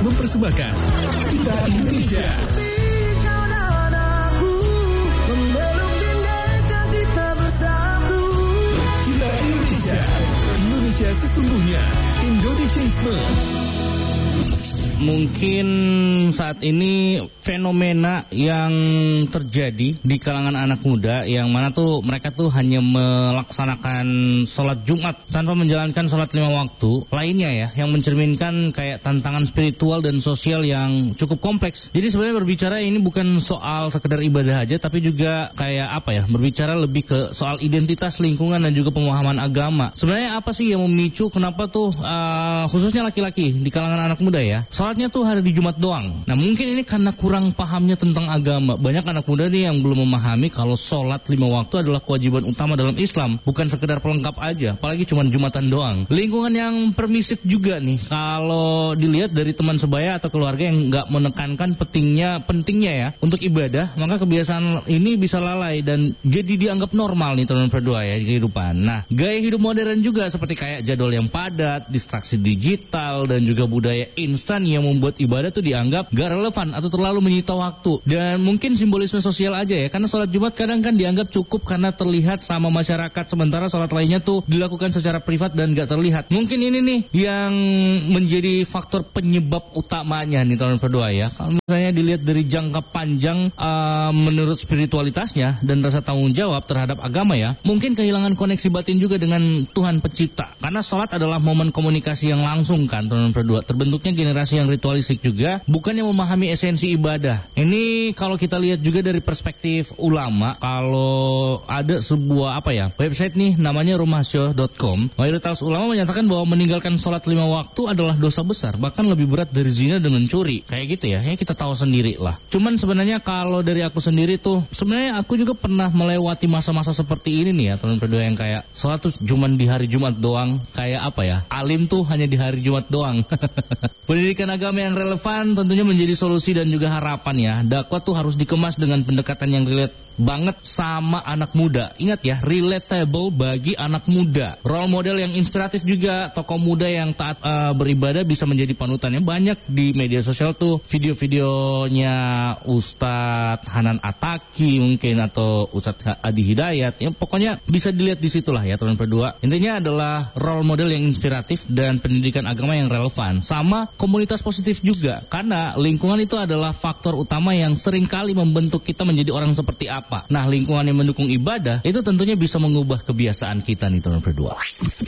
mempersembahkan Kita Indonesia. Kita Indonesia. Indonesia sesungguhnya. Indonesiaisme. Mungkin saat ini fenomena yang terjadi di kalangan anak muda yang mana tuh mereka tuh hanya melaksanakan sholat Jumat tanpa menjalankan sholat 5 waktu lainnya ya, yang mencerminkan kayak tantangan spiritual dan sosial yang cukup kompleks. Jadi sebenarnya berbicara ini bukan soal sekedar ibadah aja, tapi juga kayak apa ya, berbicara lebih ke soal identitas, lingkungan dan juga pemahaman agama. Sebenarnya apa sih yang memicu kenapa tuh khususnya laki-laki di kalangan anak muda ya, sholatnya tuh hari di Jumat doang. Nah mungkin ini karena kurang pahamnya tentang agama. Banyak anak muda nih yang belum memahami kalau sholat 5 waktu adalah kewajiban utama dalam Islam, bukan sekedar pelengkap aja, apalagi cuma Jumatan doang. Lingkungan yang permisif juga nih, kalau dilihat dari teman sebaya atau keluarga yang nggak menekankan pentingnya ya untuk ibadah, maka kebiasaan ini bisa lalai dan jadi dianggap normal nih teman berdua ya di kehidupan. Nah gaya hidup modern juga seperti kayak jadwal yang padat, distraksi digital dan juga budaya instan yang membuat ibadah tuh dianggap gak relevan atau terlalu menyita waktu. Dan mungkin simbolisme sosial aja ya, karena sholat Jumat kadang kan dianggap cukup karena terlihat sama masyarakat, sementara sholat lainnya tuh dilakukan secara privat dan gak terlihat. Mungkin ini nih yang menjadi faktor penyebab utamanya nih teman berdua ya. Kalau misalnya dilihat dari jangka panjang menurut spiritualitasnya dan rasa tanggung jawab terhadap agama ya, mungkin kehilangan koneksi batin juga dengan Tuhan Pencipta. Karena sholat adalah momen komunikasi yang langsung kan teman berdua. Terbentuknya generasi yang ritualistik juga, bukan yang memahami esensi ibadah. Ini kalau kita lihat juga dari perspektif ulama, kalau ada sebuah website nih namanya rumahsyah.com, mayoritas ulama menyatakan bahwa meninggalkan sholat 5 waktu adalah dosa besar, bahkan lebih berat dari zina dan mencuri. Kayak gitu ya, kita tahu sendiri lah. Cuman sebenarnya kalau dari aku sendiri tuh, sebenarnya aku juga pernah melewati masa-masa seperti ini nih ya teman berdua, yang kayak sholat tuh cuman di hari Jumat doang, kayak alim tuh hanya di hari Jumat doang. Pendidikan agama yang relevan tentunya menjadi solusi dan juga harapan ya. Dakwah tuh harus dikemas dengan pendekatan yang relate banget sama anak muda. Ingat ya, relatable bagi anak muda. Role model yang inspiratif juga, tokoh muda yang taat beribadah bisa menjadi panutannya. Banyak di media sosial tuh video-videonya Ustadz Hanan Ataki mungkin, atau Ustadz Adi Hidayat. Ya, pokoknya bisa dilihat di situlah ya teman berdua. Intinya adalah role model yang inspiratif dan pendidikan agama yang relevan. Sama komunitas positif juga. Karena lingkungan itu adalah faktor utama yang seringkali membentuk kita menjadi orang seperti apa. Nah, lingkungan yang mendukung ibadah itu tentunya bisa mengubah kebiasaan kita nih teman berdua.